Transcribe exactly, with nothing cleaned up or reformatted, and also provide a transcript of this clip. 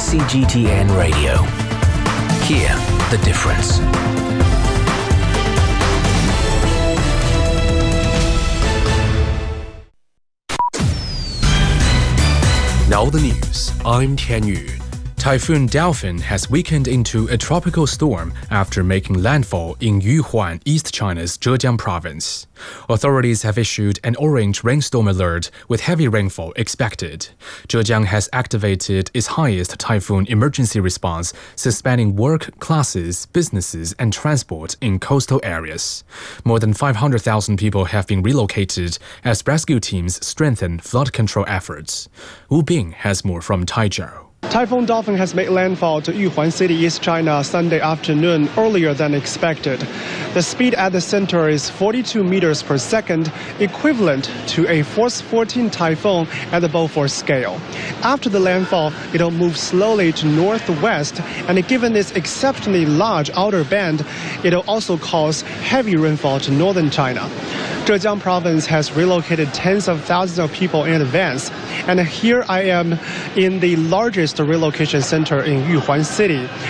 C G T N Radio. Hear the difference. Now the news. I'm Tian Yu. Typhoon Delphin has weakened into a tropical storm after making landfall in Yuhuan, East China's Zhejiang province. Authorities have issued an orange rainstorm alert with heavy rainfall expected. Zhejiang has activated its highest typhoon emergency response, suspending work, classes, businesses, and transport in coastal areas. More than five hundred thousand people have been relocated as rescue teams strengthen flood control efforts. Wu Bing has more from Taizhou. Typhoon Dolphin has made landfall to Yuhuan City, East China, Sunday afternoon, earlier than expected. The speed at the center is forty-two meters per second, equivalent to a Force fourteen typhoon at the Beaufort scale. After the landfall, it'll move slowly to northwest, and given its exceptionally large outer band, it'll also cause heavy rainfall to northern China. Zhejiang province has relocated tens of thousands of people in advance, and here I am in the largest relocation center in Yuhuan City.